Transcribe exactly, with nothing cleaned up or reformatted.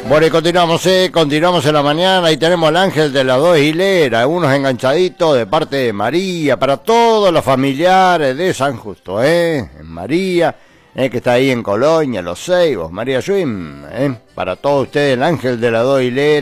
Bueno, y continuamos, eh, continuamos en la mañana. Ahí tenemos al ángel de las dos hileras, unos enganchaditos de parte de María, para todos los familiares de San Justo, eh, en María, eh, que está ahí en Colonia, Los Ceibos, María Schwim, eh, para todos ustedes, el ángel de las dos hileras.